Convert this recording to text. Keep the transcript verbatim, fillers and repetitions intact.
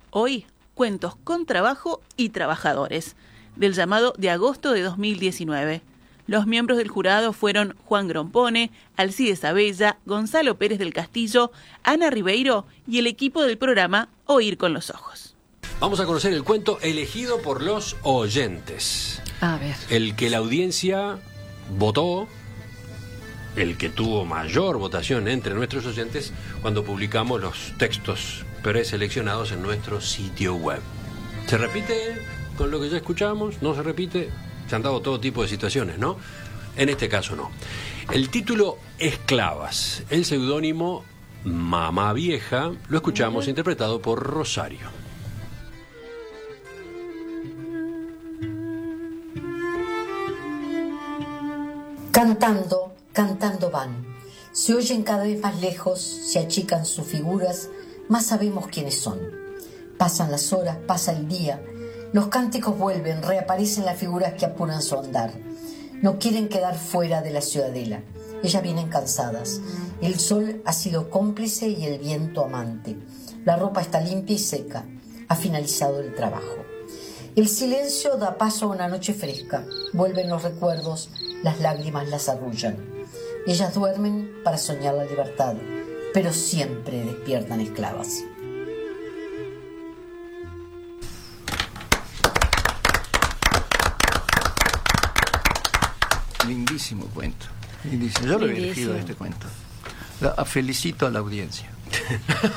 Hoy, cuentos con trabajo y trabajadores, del llamado de agosto de dos mil diecinueve. Los miembros del jurado fueron Juan Grompone, Alcides Abella, Gonzalo Pérez del Castillo, Ana Ribeiro y el equipo del programa Oír con los Ojos. Vamos a conocer el cuento elegido por los oyentes. A ver. El que la audiencia votó, el que tuvo mayor votación entre nuestros oyentes cuando publicamos los textos preseleccionados en nuestro sitio web. ¿Se repite con lo que ya escuchamos? ¿No se repite? Se han dado todo tipo de situaciones, ¿no? En este caso no. El título Esclavas, el seudónimo Mamá Vieja, lo escuchamos interpretado por Rosario. Cantando, cantando van. Se oyen cada vez más lejos, se achican sus figuras, más sabemos quiénes son. Pasan las horas, pasa el día, los cánticos vuelven, reaparecen las figuras que apuran su andar. No quieren quedar fuera de la ciudadela. Ellas vienen cansadas. El sol ha sido cómplice y el viento amante. La ropa está limpia y seca. Ha finalizado el trabajo. El silencio da paso a una noche fresca. Vuelven los recuerdos, las lágrimas las arrullan. Ellas duermen para soñar la libertad, pero siempre despiertan esclavas. Lindísimo cuento. Lindísimo. Yo lo he elegido este cuento. La, felicito a la audiencia.